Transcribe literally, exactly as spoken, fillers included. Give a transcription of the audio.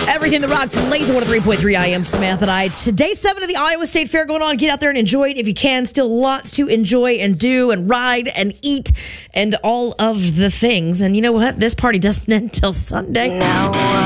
Everything that rocks, Laser one oh three point three. I am Samantha Knight. Day seven of the Iowa State Fair going on. Get out there and enjoy it if you can. Still lots to enjoy and do and ride and eat and all of the things. And you know what? This party doesn't end until Sunday. Now